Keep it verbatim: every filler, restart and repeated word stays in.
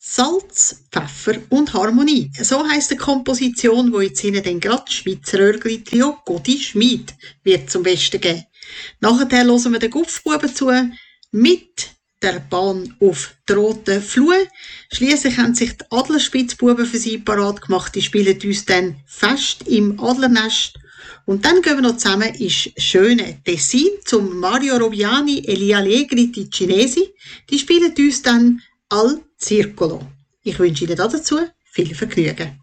Salz, Pfeffer und Harmonie. So heisst die Komposition, wo jetzt Ihnen dann gerade das Schweizer Röhrgli-Trio Godi Schmid wird zum Besten geben. Nachher hören wir den Guffbuben zu mit der Bahn auf die rote Flur. Schliesslich haben sich die Adlerspitzbuben für sie parat gemacht. Die spielen uns dann fest im Adlernest. Und dann gehen wir noch zusammen ins schöne Tessin zum Mario Robiani e gli Allegri Ticinesi. Die spielen uns dann Al Circolo. Ich wünsche Ihnen dazu viel Vergnügen.